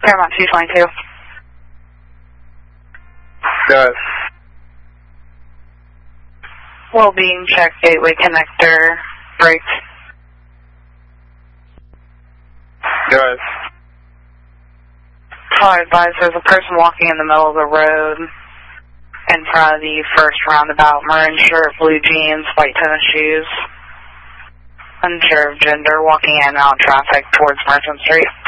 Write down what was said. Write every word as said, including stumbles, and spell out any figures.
Paramount two twenty-two. Yes. Well-being check, gateway connector, brakes. Yes. I advise there's a person walking in the middle of the road in front of the first roundabout, maroon shirt, blue jeans, white tennis shoes. Unsure of gender, walking in and out of traffic towards Merchant Street.